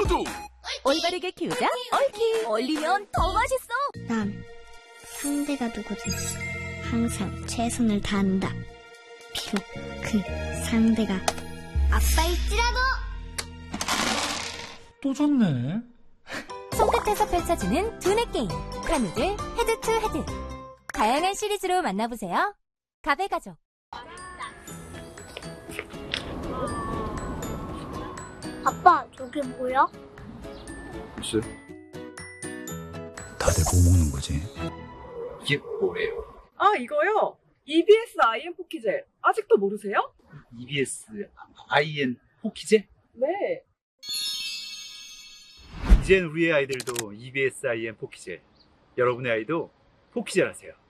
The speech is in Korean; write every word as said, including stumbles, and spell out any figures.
구독! 올바르게 키우자 얽히 얼리면 더 맛있어. 난 상대가 누구든 항상 최선을 다한다. 비록 그 상대가 아빠일지라도. 또 졌네. 손끝에서 펼쳐지는 두뇌 게임 카누들 헤드 투 헤드. 다양한 시리즈로 만나보세요. 가베가족. 아빠, 저게 뭐야? 글쎄. 다들 뭐 먹는 거지? 이게 뭐예요? 아, 이거요? 이비에스 아이엔 포키젤. 아직도 모르세요? 이비에스 아이엔 포키제? 네. 이젠 우리의 아이들도 이비에스 아이엔 포키제. 여러분의 아이도 포키제라세요.